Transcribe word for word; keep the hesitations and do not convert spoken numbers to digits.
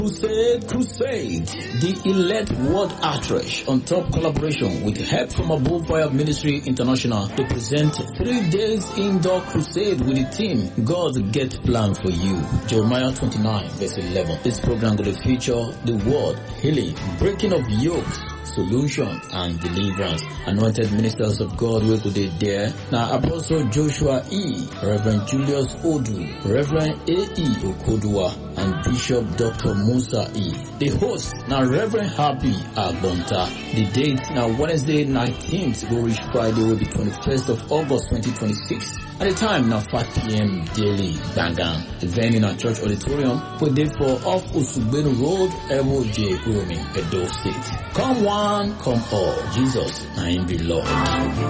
Crusade, Crusade, the Elect World Outreach on top collaboration with Help from Above Fire Ministry International to present three days indoor crusade with the team God Get Plan for You. Jeremiah twenty-nine verse eleven. This program will feature the word, healing, breaking of yokes, solution and deliverance. Anointed ministers of God will be there. Now Apostle Joshua E, Reverend Julius Odu, Reverend A E Okodua, and Bishop Doctor Musa E. The host now Reverend Happy Agbonta. The date now Wednesday nineteenth, go reach Friday will be twenty-first of August twenty twenty-six. At the time now five p.m. daily bangam. The venue in our church auditorium will be for off Usubenu Road, Ewo J. Uromi, Edo State. Come one, come all. Jesus, I am the Lord.